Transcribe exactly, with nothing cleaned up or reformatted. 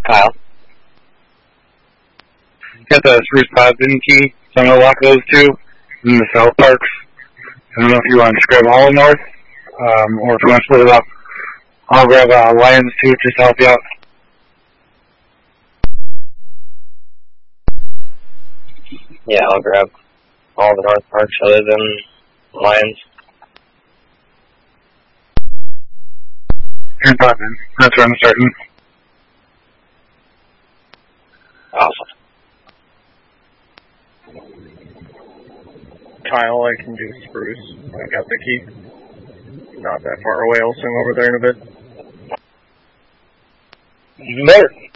Kyle. Got the three spots in key, so I'm going to lock those two in the South Parks. I don't know if you want to grab all north, um, or if you want to split it up. I'll grab uh, Lions too, just to help you out. Yeah, I'll grab all the North Parks other than Lions. Here's Boston. That's where I'm starting. Awesome. Kyle, I can do Spruce. I got the key. Not that far away. I'll swing over there in a bit. Even better.